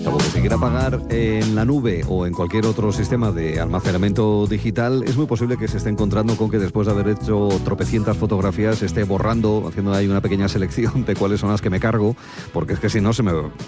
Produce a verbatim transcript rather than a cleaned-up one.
Salvo que se quiera pagar en la nube o en cualquier otro sistema de almacenamiento digital, es muy posible que se esté encontrando con que después de haber hecho tropecientas fotografías esté borrando, haciendo ahí una pequeña selección de cuáles son las que me cargo, porque es que si no se me